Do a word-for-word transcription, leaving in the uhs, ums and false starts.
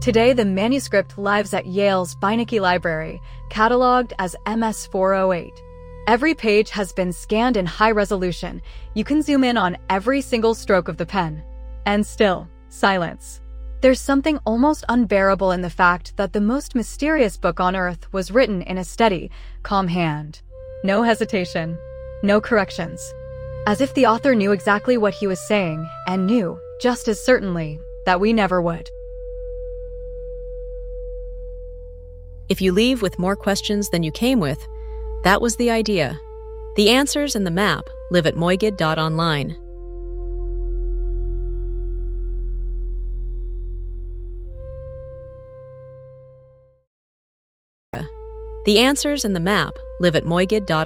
Today, the manuscript lives at Yale's Beinecke Library, cataloged as M S four oh eight. Every page has been scanned in high resolution. You can zoom in on every single stroke of the pen. And still, silence. There's something almost unbearable in the fact that the most mysterious book on earth was written in a steady, calm hand. No hesitation, no corrections. As if the author knew exactly what he was saying and knew, just as certainly, that we never would. If you leave with more questions than you came with, that was the idea. The answers and the map live at moigid dot online. The answers and the map live at moigid dot online.